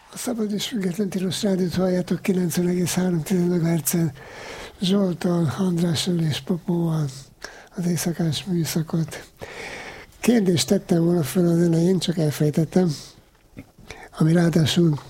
A Szabad és Független Tilos Rádiót halljátok 90,3 MHz-en. Zsolttal, Andrással és Popóval az éjszakás műszakot. Kérdést tettem volna fel az elején, csak elfejtettem, ami ráadásul